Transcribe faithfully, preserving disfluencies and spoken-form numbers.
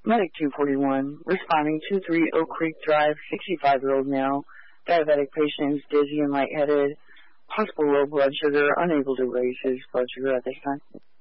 Medic two forty-one, responding to three Oak Creek Drive, sixty-five-year-old male, diabetic patient, is dizzy and lightheaded, possible low blood sugar, unable to raise his blood sugar at this time.